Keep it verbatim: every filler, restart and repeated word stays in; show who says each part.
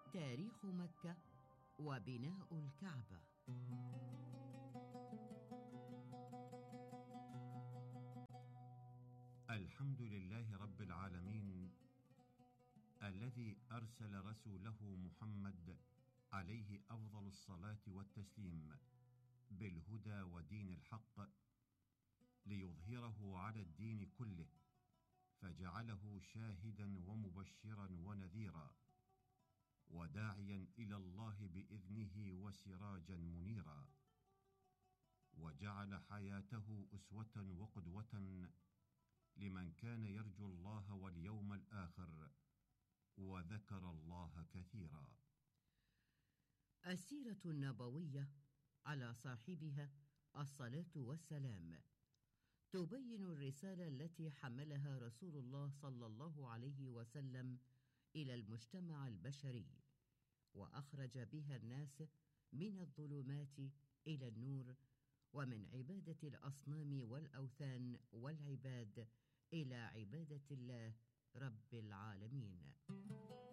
Speaker 1: تاريخ مكة وبناء الكعبة.
Speaker 2: الحمد لله رب العالمين الذي أرسل رسوله محمد عليه أفضل الصلاة والتسليم بالهدى ودين الحق ليظهره على الدين كله، فجعله شاهدا ومبشرا ونذيرا وداعيا إلى الله بإذنه وسراجا منيرا، وجعل حياته أسوة وقدوة لمن كان يرجو الله واليوم الآخر وذكر الله كثيرا.
Speaker 1: السيرة النبوية على صاحبها الصلاة والسلام تبين الرسالة التي حملها رسول الله صلى الله عليه وسلم إلى المجتمع البشري، وأخرج بها الناس من الظلمات إلى النور، ومن عبادة الأصنام والأوثان والعباد إلى عبادة الله رب العالمين.